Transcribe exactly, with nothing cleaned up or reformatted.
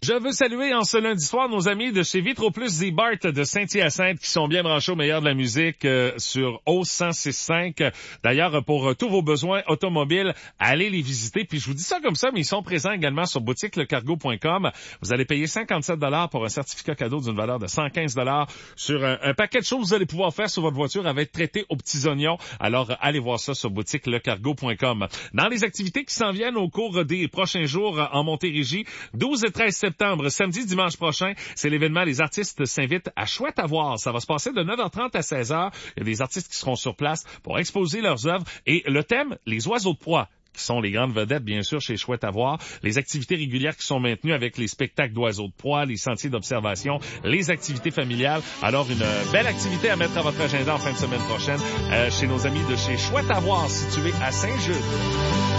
Je veux saluer en ce lundi soir nos amis de chez Vitro Plus Z-Bart de Saint-Hyacinthe qui sont bien branchés au meilleur de la musique euh, sur O cent six cinq. D'ailleurs, pour euh, tous vos besoins automobiles, allez les visiter. Puis je vous dis ça comme ça, mais ils sont présents également sur boutique le cargo point com. Vous allez payer cinquante-sept dollars pour un certificat cadeau d'une valeur de cent quinze dollars sur un, un paquet de choses que vous allez pouvoir faire sur votre voiture avec traité aux petits oignons. Alors, allez voir ça sur boutique le cargo point com. Dans les activités qui s'en viennent au cours des prochains jours en Montérégie, douze et treize septembre, samedi, dimanche prochain, c'est l'événement Les artistes s'invitent à Chouette à voir. Ça va se passer de neuf heures trente à seize heures. Il y a des artistes qui seront sur place pour exposer leurs œuvres. Et le thème, les oiseaux de proie, qui sont les grandes vedettes, bien sûr, chez Chouette à voir. Les activités régulières qui sont maintenues avec les spectacles d'oiseaux de proie, les sentiers d'observation, les activités familiales. Alors, une belle activité à mettre à votre agenda en fin de semaine prochaine euh, chez nos amis de chez Chouette à voir, situé à Saint-Jude.